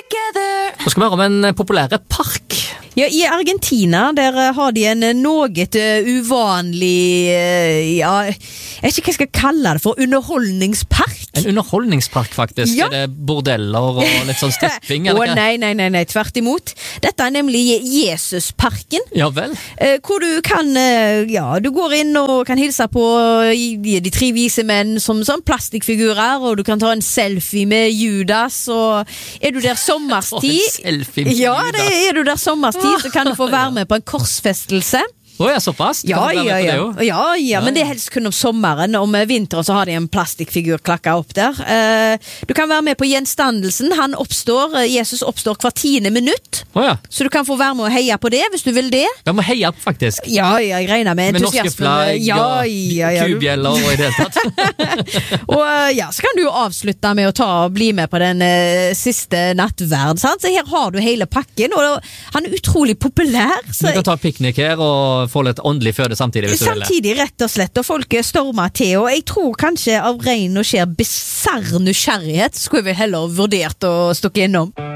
Nå skal vi høre om en populær park. Ja, i Argentina, der har de en noget uvanlig, ja, jeg vet ikke hva jeg skal kalle det for, underholdningspark. En underholdningspark, faktisk. Ja. Er det bordeller og litt sånn stepping? Eller hva? Nei, tvert imot. Dette er nemlig Jesusparken. Ja vel. Hvor du kan, ja, du går inn og kan hilse på de 3 vise menn som plastikkfigurer, og du kan ta en selfie med Judas, og er du der sommerstid... En selfie med Ja, Judas. er du der sommerstid, så kan du få være med på en korsfestelse. Ja, såpass? Kan du være med på det jo? Ja, men det er helst kun om sommeren. Om vinteren så har de en plastikkfigur klakka opp der. Du kan være med på gjenstandelsen. Jesus oppstår hver 10. minutt. Ja. Så du kan få være med og heie på det, hvis du vil det. Jeg må heie på, faktisk. Ja, jeg regner med Med norske entusiasmen. flagg og kubjeller og i det hele tatt. Og ja, så kan du jo avslutte med å bli med på den siste nattverd, sant? Så her har du hele pakken, og han er utrolig populær. Du kan ta piknik her og få litt åndelig føde samtidig, hvis du vil. Samtidig, rett og slett, og folk stormer til, og jeg tror kanskje av ren og skjær bisarr nysgjerrighet skulle vi heller vurdert å stokke innom.